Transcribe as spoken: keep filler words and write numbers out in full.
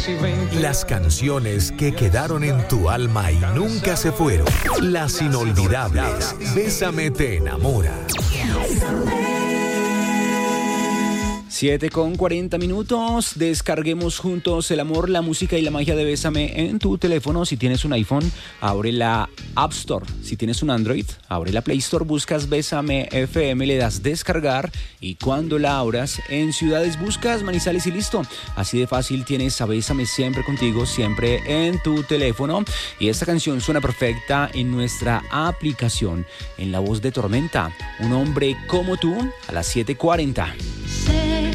casi veinte. Las canciones que quedaron en tu alma y nunca se fueron. Las inolvidables. Bésame te enamora. siete con cuarenta minutos, descarguemos juntos el amor, la música y la magia de Bésame en tu teléfono. Si tienes un iPhone, abre la App Store. Si tienes un Android, abre la Play Store, buscas Bésame F M, le das descargar y cuando la abras en ciudades buscas Manizales y listo. Así de fácil tienes a Bésame siempre contigo, siempre en tu teléfono. Y esta canción suena perfecta en nuestra aplicación, en la voz de Tormenta, Un hombre como tú, a las siete cuarenta.